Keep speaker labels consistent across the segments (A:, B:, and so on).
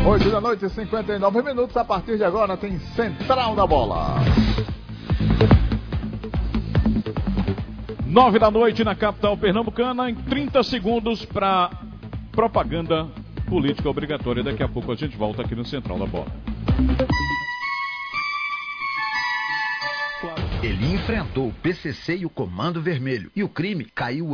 A: 8 da noite, 59 minutos. A partir de agora tem Central da Bola.
B: 9 da noite na capital pernambucana, em 30 segundos para propaganda política obrigatória. Daqui a pouco a gente volta aqui no Central da Bola.
C: Ele enfrentou o PCC e o Comando Vermelho e o crime caiu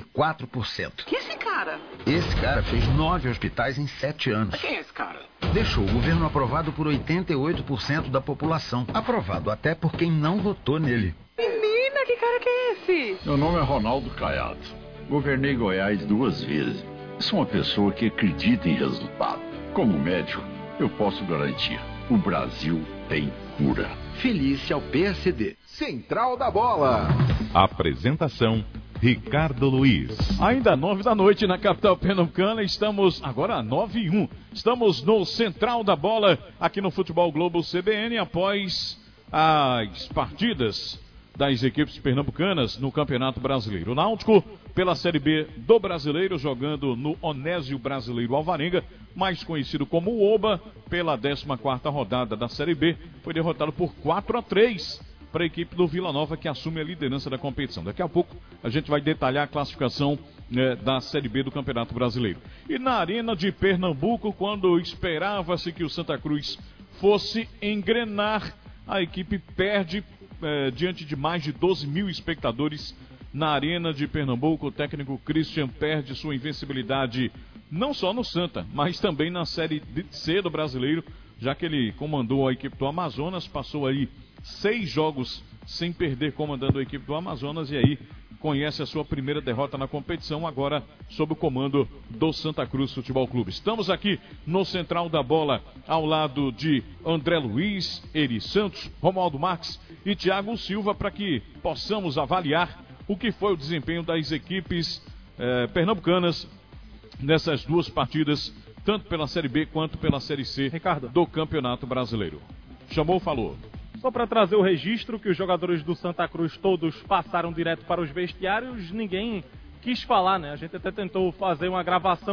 C: 84%.
D: Que esse cara?
C: Esse cara fez 9 hospitais em 7 anos.
D: Quem é esse cara?
C: Deixou o governo aprovado por 88% da população. Aprovado até por quem não votou nele.
D: Menina, que cara que é esse?
E: Meu nome é Ronaldo Caiado. Governei Goiás 2 vezes. Sou uma pessoa que acredita em resultado. Como médico, eu posso garantir: o Brasil tem cura.
C: Feliz ao PSD.
A: Central da Bola.
F: Apresentação: Ricardo Luiz.
B: Ainda 9 da noite na capital pernambucana, estamos agora 9:01. Estamos no Central da Bola, aqui no Futebol Globo CBN, após as partidas das equipes pernambucanas no Campeonato Brasileiro. O Náutico, pela Série B do Brasileiro, jogando no Onésio Brasileiro Alvarenga, mais conhecido como o Oba, pela 14ª rodada da Série B, foi derrotado por 4-3 para a equipe do Vila Nova, que assume a liderança da competição. Daqui a pouco a gente vai detalhar a classificação da Série B do Campeonato Brasileiro. E na Arena de Pernambuco, quando esperava-se que o Santa Cruz fosse engrenar, a equipe perde diante de mais de 12 mil espectadores na Arena de Pernambuco. O técnico Christian perde sua invencibilidade não só no Santa, mas também na Série C do Brasileiro, já que ele comandou a equipe do Amazonas, passou aí 6 jogos sem perder comandando a equipe do Amazonas, e aí conhece a sua primeira derrota na competição, agora sob o comando do Santa Cruz Futebol Clube. Estamos aqui no Central da Bola, ao lado de André Luiz, Eri Santos, Romualdo Marques e Thiago Silva, para que possamos avaliar o que foi o desempenho das equipes pernambucanas nessas duas partidas, tanto pela Série B quanto pela Série C, Ricardo, do Campeonato Brasileiro. Chamou, falou.
G: Só para trazer o registro que os jogadores do Santa Cruz todos passaram direto para os vestiários, ninguém quis falar, né? A gente até tentou fazer uma gravação